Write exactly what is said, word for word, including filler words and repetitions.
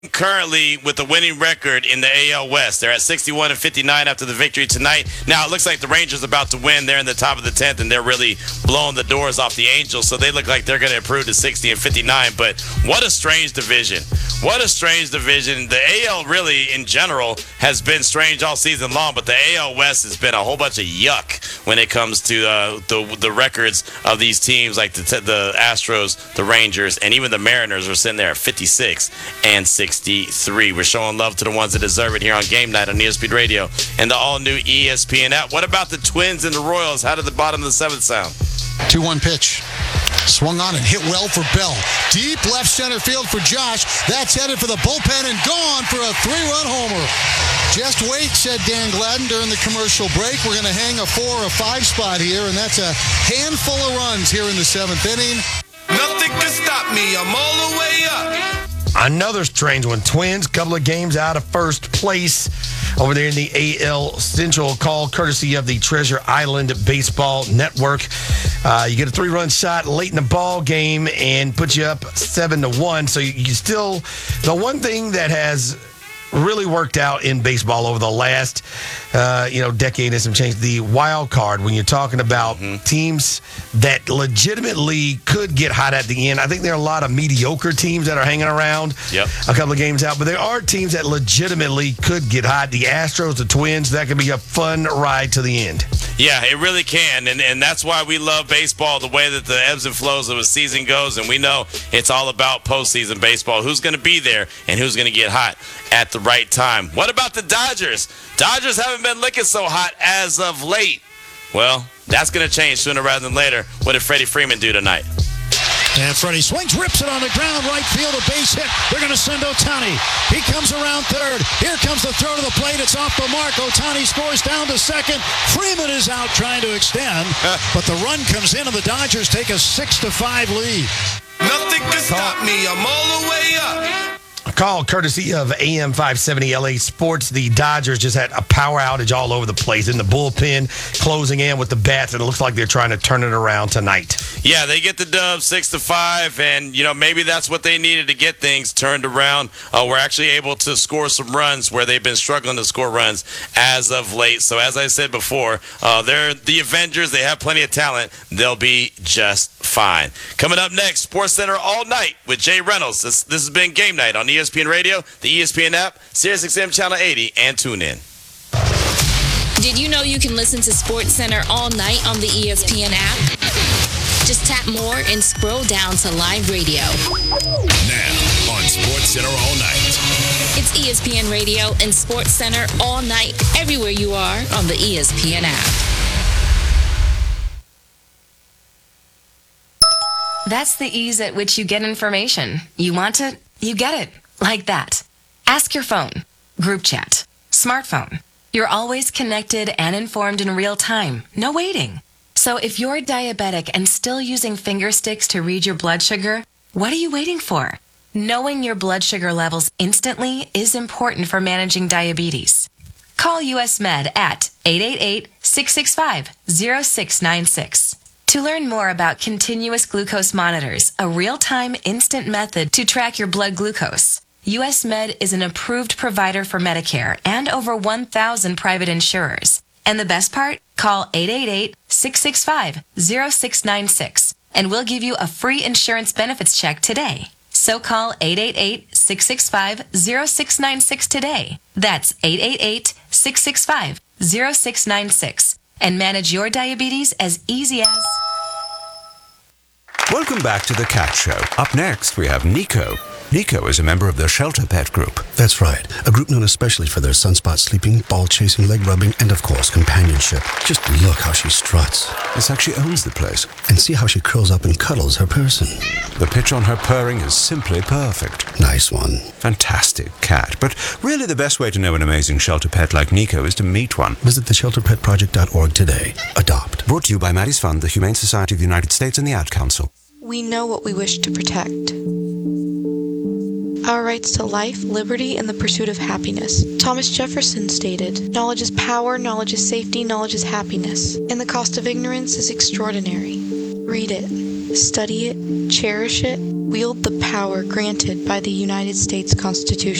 currently with a winning record in the A L West. They're at sixty-one and fifty-nine after the victory tonight. Now, it looks like the Rangers are about to win. They're in the top of the tenth, and they're really blowing the doors off the Angels, so they look like they're going to improve to sixty and fifty-nine. But what a strange division. What a strange division. The A L really, in general, has been strange all season long, but the A L West has been a whole bunch of yuck when it comes to uh, the the records of these teams like the, the Astros, the Rangers, and even the Mariners are sitting there at fifty-six and sixty-three. We're showing love to the ones that deserve it here on Game Night on E S P N Radio and the all-new E S P N app. What about the Twins and the Royals? How did the bottom of the seventh sound? two one pitch. Swung on and hit well for Bell. Deep left center field for Josh. That's headed for the bullpen and gone for a three-run homer. Just wait, said Dan Gladden during the commercial break. We're going to hang a four or five spot here, and that's a handful of runs here in the seventh inning. Nothing can stop me. I'm all the way up. Another strange one. Twins, couple of games out of first place over there in the A L Central, call courtesy of the Treasure Island Baseball Network. Uh, you get a three-run shot late in the ball game and put you up seven to one. So you, you still, the one thing that has really worked out in baseball over the last, uh, you know, decade and some change, the wild card, when you're talking about mm-hmm. teams that legitimately could get hot at the end. I think there are a lot of mediocre teams that are hanging around yep. a couple of games out, but there are teams that legitimately could get hot. The Astros, the Twins, that could be a fun ride to the end. Yeah, it really can, and and that's why we love baseball, the way that the ebbs and flows of a season goes, and we know it's all about postseason baseball. Who's going to be there and who's going to get hot at the right time? What about the Dodgers? Dodgers haven't been looking so hot as of late. Well, that's going to change sooner rather than later. What did Freddie Freeman do tonight? And Freddie swings, rips it on the ground, right field, a base hit. They're going to send Ohtani. He comes around third. Here comes the throw to the plate. It's off the mark. Ohtani scores down to second. Freeman is out trying to extend, but the run comes in, and the Dodgers take a six to five lead. Nothing can stop me. I'm all the way up. A call courtesy of A M five seventy L A Sports. The Dodgers just had a power outage all over the place in the bullpen, closing in with the bats, and it looks like they're trying to turn it around tonight. Yeah, they get the dub six to five, and you know maybe that's what they needed to get things turned around. Uh, we're actually able to score some runs where they've been struggling to score runs as of late. So as I said before, uh, they're the Avengers. They have plenty of talent. They'll be just fine. Coming up next, Sports Center all night with Jay Reynolds. This, this has been Game Night on E S P N Radio, the E S P N app, Sirius X M Channel eighty, and tune in. Did you know you can listen to Sports Center all night on the E S P N app? Just tap more and scroll down to live radio. Now on Sports Center all night. It's E S P N Radio and Sports Center all night, everywhere you are on the E S P N app. That's the ease at which you get information. You want it, you get it. Like that. Ask your phone. Group chat. Smartphone. You're always connected and informed in real time. No waiting. So if you're diabetic and still using finger sticks to read your blood sugar, what are you waiting for? Knowing your blood sugar levels instantly is important for managing diabetes. Call U S Med at eight eight eight, six six five, zero six nine six. To learn more about continuous glucose monitors, a real-time instant method to track your blood glucose, U S Med is an approved provider for Medicare and over one thousand private insurers. And the best part? Call eight eight eight, six six five, zero six nine six and we'll give you a free insurance benefits check today. So call eight eight eight, six six five, zero six nine six today. That's eight eight eight, six six five, zero six nine six and manage your diabetes as easy as... Welcome back to The Cat Show. Up next, we have Nico. Nico is a member of the Shelter Pet Group. That's right. A group known especially for their sunspot sleeping, ball chasing, leg rubbing, and of course, companionship. Just look how she struts. It's like she owns the place. And see how she curls up and cuddles her person. The pitch on her purring is simply perfect. Nice one. Fantastic cat. But really the best way to know an amazing shelter pet like Nico is to meet one. Visit the shelter pet project dot org today. Adopt. Brought to you by Maddie's Fund, the Humane Society of the United States, and the Ad Council. We know what we wish to protect. Our rights to life, liberty, and the pursuit of happiness. Thomas Jefferson stated, "Knowledge is power, knowledge is safety, knowledge is happiness, and the cost of ignorance is extraordinary." Read it, study it, cherish it, wield the power granted by the United States Constitution.